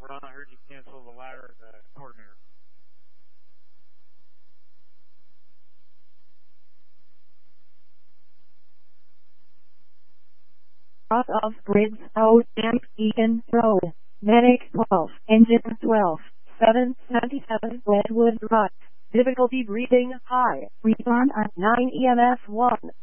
Ron, I heard you cancel the ladder coordinator. Off of grids out and Eaton Road. Medic 12, engine 12, 777 Redwood Drive. Difficulty breathing high. Return at 9 EMS 1.